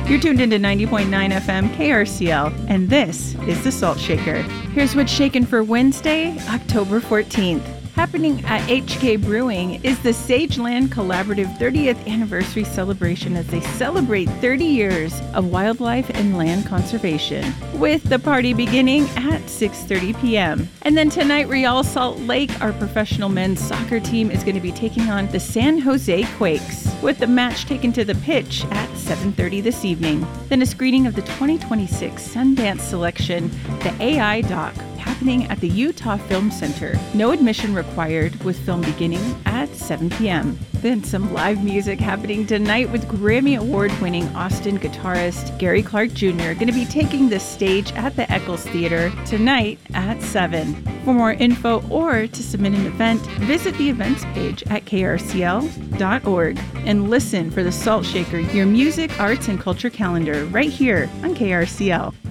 You're tuned into 90.9 FM KRCL, and this is The Salt Shaker. Here's what's shaken for Wednesday, October 14th. Happening at HK Brewing is the Sageland Collaborative 30th Anniversary Celebration as they celebrate 30 years of wildlife and land conservation, with the party beginning at 6:30 p.m. And then tonight, Real Salt Lake, our professional men's soccer team, is going to be taking on the San Jose Quakes, with the match taken to the pitch at 7:30 this evening. Then a screening of the 2026 Sundance selection, The AI Doc, happening at the Utah Film Center. No admission required, with film beginning at 7 p.m. Then some live music happening tonight with Grammy Award-winning Austin guitarist Gary Clark Jr. going to be taking the stage at the Eccles Theater tonight at 7. For more info or to submit an event, visit the events page at krcl.org and listen for The Salt Shaker, your music, arts, and culture calendar right here on KRCL.